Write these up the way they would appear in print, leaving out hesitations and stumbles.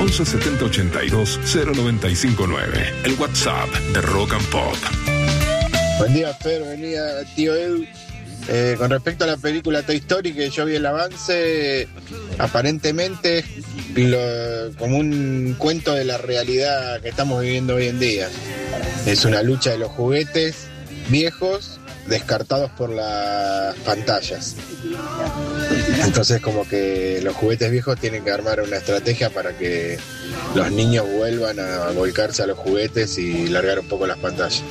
11 70 82 0959. El WhatsApp de Rock and Pop. Buen día, Fer, buen día, tío Edu. Con respecto a la película Toy Story, que yo vi el avance, aparentemente como un cuento de la realidad que estamos viviendo hoy en día. Es una lucha de los juguetes viejos descartados por las pantallas. Entonces como que los juguetes viejos tienen que armar una estrategia para que los niños vuelvan a volcarse a los juguetes y largar un poco las pantallas.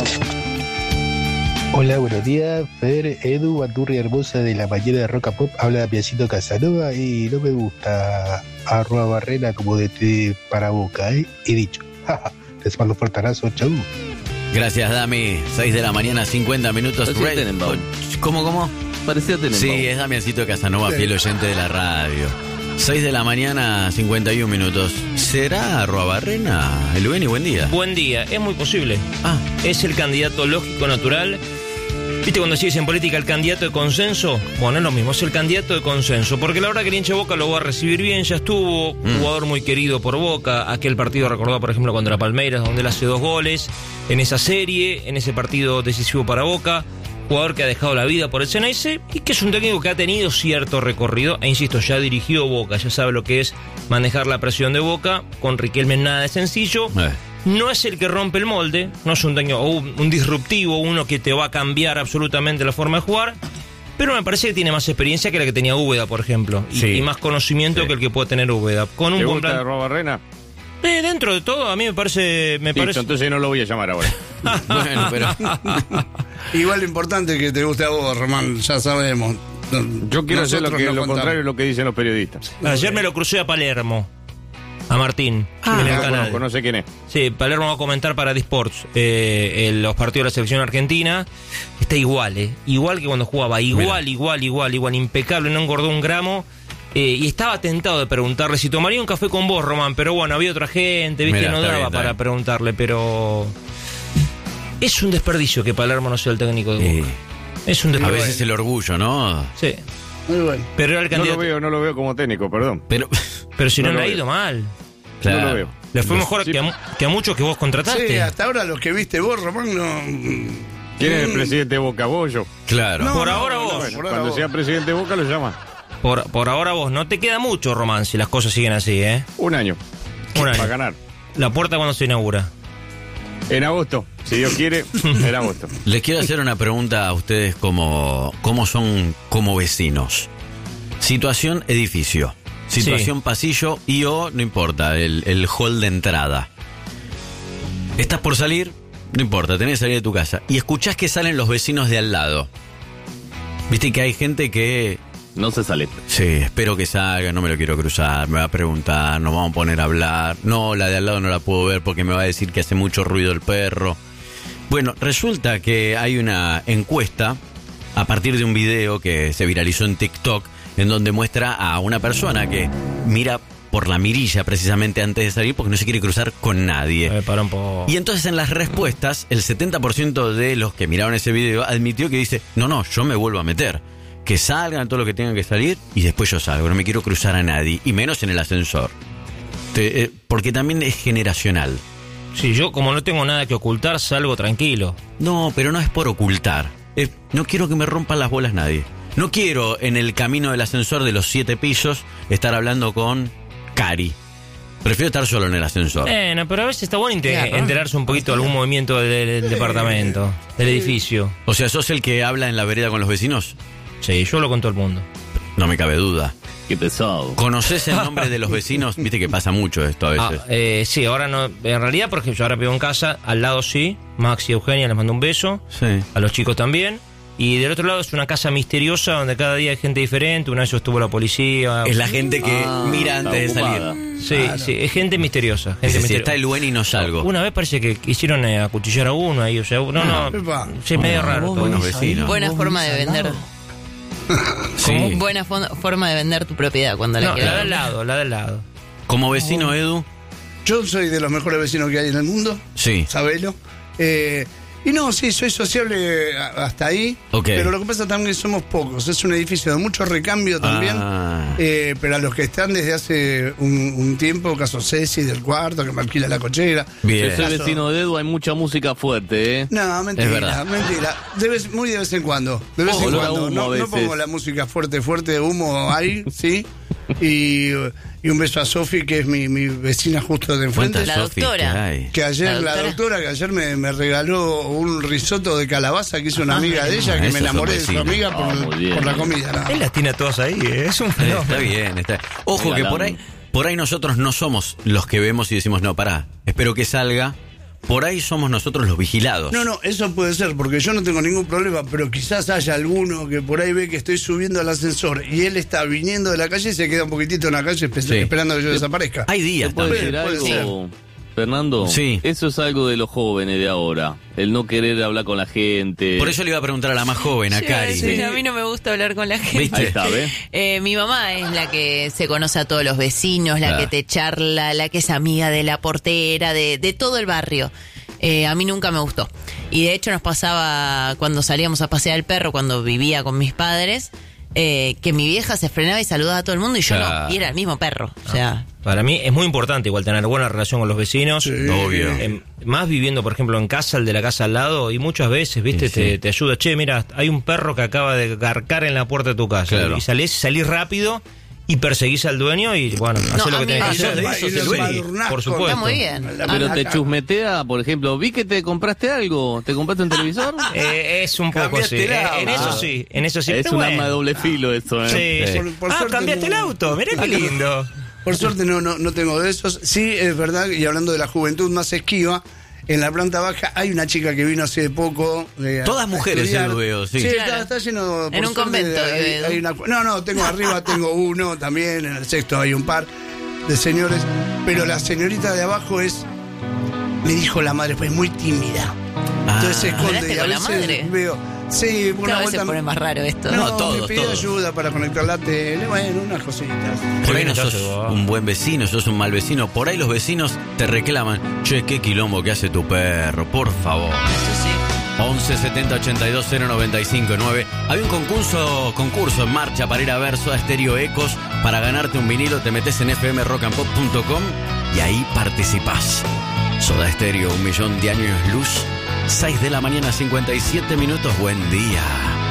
Hola, buenos días, Fer, Edu, Bandurria hermosa de la mañana de Rock and Pop, habla Damiancito Casanova y no me gusta @barrena como de té para boca, He dicho. Les mando un fuerte abrazo, chau. Gracias, Dami. 6 de la mañana, 50 minutos. ¿Cómo? Parecía Tenenbaum. Sí, es Damiancito Casanova, fiel oyente de la radio. 6 de la mañana, 51 minutos. ¿Será @barrena? Elubeni, buen día. Buen día, es muy posible. Es el candidato lógico, natural. ¿Viste cuando se dice en política el candidato de consenso? Bueno, es lo mismo, es el candidato de consenso. Porque la verdad que el hincha de Boca lo va a recibir bien, ya estuvo. Jugador muy querido por Boca. Aquel partido recordado, por ejemplo, contra Palmeiras, donde él hace 2 goles. En esa serie, en ese partido decisivo para Boca. Jugador que ha dejado la vida por el Ceneice y que es un técnico que ha tenido cierto recorrido. E insisto, ya dirigió Boca, ya sabe lo que es manejar la presión de Boca. Con Riquelme nada de sencillo. No es el que rompe el molde, no es un técnico, un disruptivo, uno que te va a cambiar absolutamente la forma de jugar, pero me parece que tiene más experiencia que la que tenía Úbeda, por ejemplo, y más conocimiento que el que puede tener Úbeda. Con un ¿Te buen gusta plan. @barrena? Dentro de todo, a mí me parece. Entonces no lo voy a llamar ahora. Bueno, pero Igual lo importante es que te guste a vos, Román, ya sabemos. Yo quiero hacer lo Nosotros no contrario de lo que dicen los periodistas. Ayer me lo crucé a Palermo, a Martín, en el canal. No sé quién es. Sí, Palermo va a comentar para D-Sports los partidos de la selección argentina. Está igual, igual que cuando jugaba, igual, impecable, no engordó un gramo. Y estaba tentado de preguntarle si tomaría un café con vos, Román, pero bueno, había otra gente, viste, no daba para preguntarle, pero es un desperdicio que Palermo no sea el técnico de Boca. Es un desperdicio. A veces el orgullo, ¿no? Sí. Muy bueno. Pero era el candidato. No lo veo como técnico, perdón. Pero si no no le ha lo ido mal. No lo veo. Le fue mejor que a muchos que vos contrataste. Sí, hasta ahora los que viste vos, Román, no... ¿Quién es el presidente de Boca? Bollo. claro. No, Por ahora vos. Bueno, cuando sea presidente de Boca lo llama. Por ahora vos. No te queda mucho, Román, si las cosas siguen así, ¿eh? Un año. Para ganar. ¿La puerta cuándo se inaugura? En agosto. Si Dios quiere, en agosto. Les quiero hacer una pregunta a ustedes cómo son como vecinos. Situación edificio. Situación pasillo y no importa, el hall de entrada. Estás por salir, no importa, tenés que salir de tu casa. Y escuchás que salen los vecinos de al lado. Viste que hay gente que... No se sale. Sí, espero que salga, no me lo quiero cruzar, me va a preguntar, nos vamos a poner a hablar. No, la de al lado no la puedo ver porque me va a decir que hace mucho ruido el perro. Bueno, resulta que hay una encuesta a partir de un video que se viralizó en TikTok en donde muestra a una persona que mira por la mirilla precisamente antes de salir porque no se quiere cruzar con nadie. Para un poco. Y entonces en las respuestas, el 70% de los que miraron ese video admitió que dice, no, yo me vuelvo a meter. Que salgan todos los que tengan que salir y después yo salgo, no me quiero cruzar a nadie, y menos en el ascensor. Porque también es generacional. Sí, yo como no tengo nada que ocultar, salgo tranquilo. No, pero no es por ocultar. No quiero que me rompan las bolas nadie. No quiero en el camino del ascensor de los 7 pisos estar hablando con Cari. Prefiero estar solo en el ascensor. Pero a veces está bueno enterarse un poquito de algún movimiento del departamento, del edificio. O sea, ¿sos el que habla en la vereda con los vecinos? Sí, yo hablo con todo el mundo. No me cabe duda. Qué pesado. ¿Conoces el nombre de los vecinos? Viste que pasa mucho esto a veces. Sí, ahora no. En realidad, por ejemplo, yo ahora vivo en casa, al lado sí, Max y Eugenia les mando un beso. Sí. A los chicos también. Y del otro lado es una casa misteriosa donde cada día hay gente diferente. Una vez estuvo la policía. Es la gente que mira antes de salir. Sí, sí, es gente misteriosa. Si está el buen y no salgo. Una vez parece que quisieron acuchillar a uno ahí. O sea, sí, medio raro. Buenos vecinos. Buena forma de vender. Sí. Buena forma de vender tu propiedad cuando la quieras. La del lado. Como vecino, Edu. Yo soy de los mejores vecinos que hay en el mundo. Sí. Sabelo. Y no, sí, soy sociable hasta ahí. Ok. Pero lo que pasa también es que somos pocos. Es un edificio de mucho recambio también. Pero a los que están desde hace un tiempo, caso Ceci del cuarto, que me alquila la cochera. Bien. Yo soy vecino de Edu, hay mucha música fuerte, ¿eh? No, Es mentira, verdad. mentira. Muy de vez en cuando. De vez en Olor a cuando. humo a No veces. pongo la música fuerte, humo hay, sí. Y un beso a Sofi, que es mi vecina justo de enfrente. ¿Cuántas La Sofi doctora. que hay? Que ayer, la doctora que ayer me regaló un risotto de calabaza que hizo una amiga de ella, que esos me son enamoré de su vecinos. amiga Muy bien. por la comida. nada. Él las tiene todas ahí, es un fenómeno. Está bien, está. Ojo que por ahí nosotros no somos los que vemos y decimos, no, pará, espero que salga. Por ahí somos nosotros los vigilados. No, eso puede ser, porque yo no tengo ningún problema, pero quizás haya alguno que por ahí ve que estoy subiendo al ascensor y él está viniendo de la calle y se queda un poquitito en la calle esperando que yo desaparezca. Hay días ¿Puedo también. decir algo, Fernando? Sí. Eso es algo de los jóvenes de ahora. El no querer hablar con la gente. Por eso le iba a preguntar a la más joven, a Yo iba a Cari. decir, a mí no me gusta hablar con la gente. ¿Viste? Ahí está, ¿ves? Mi mamá es la que se conoce a todos los vecinos, la Claro. que te charla, la que es amiga de la portera, de todo el barrio. A mí nunca me gustó. Y de hecho nos pasaba cuando salíamos a pasear al perro, cuando vivía con mis padres, que mi vieja se frenaba y saludaba a todo el mundo y yo Claro. no. Y era el mismo perro. O sea, Para mí es muy importante igual tener buena relación con los vecinos. Obvio. Más viviendo, por ejemplo, en casa, el de la casa al lado, y muchas veces, viste, Sí. te ayuda. Che, mira, hay un perro que acaba de garcar en la puerta de tu casa. Claro. Y salís rápido y perseguís al dueño y, bueno, hacés lo a que mí tenés que no. hacer. de eso Y se los duele. embadurnás Por con- supuesto. está muy bien. Pero te chusmetea, por ejemplo, vi que te compraste algo. ¿Te compraste un televisor? Es un poco así. Cambiaste el auto. En eso sí. Es pero un bueno. arma de doble filo eso, ¿eh? Sí, sí. Por suerte cambiaste el no- auto, mirá qué lindo. Por suerte no tengo de esos. Sí, es verdad, y hablando de la juventud más esquiva, en la planta baja hay una chica que vino hace poco. Todas a mujeres, estudiar. yo lo veo, sí. Sí, Claro. está lleno. En un convento, hay no, tengo arriba, tengo uno también, en el sexto hay un par de señores, pero la señorita de abajo me dijo la madre, pues muy tímida. Entonces se esconde ¿Hablaste y a con la veces madre? veo. Sí, por cada una vez se vuelta. pone más raro esto. No, todos, me pidió todos. ayuda para conectar la tele, bueno, unas cositas. Por ahí Qué no bien sos estás, vos. un buen vecino, sos un mal vecino. Por ahí los vecinos te reclaman, che, qué quilombo que hace tu perro, por favor. Eso sí. 11 70 82 095 9. Hay un concurso en marcha para ir a ver Soda Stereo Ecos. Para ganarte un vinilo te metes en fmrockandpop.com y ahí participás. Soda Stereo, 1.000.000 de años luz. 6 de la mañana, 57 minutos. Buen día.